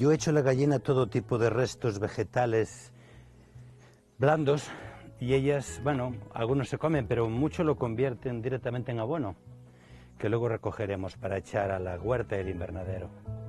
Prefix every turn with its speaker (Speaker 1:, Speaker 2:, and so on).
Speaker 1: Yo he hecho a la gallina todo tipo de restos vegetales blandos y ellas, bueno, algunos se comen, pero muchos lo convierten directamente en abono, que luego recogeremos para echar a la huerta del invernadero.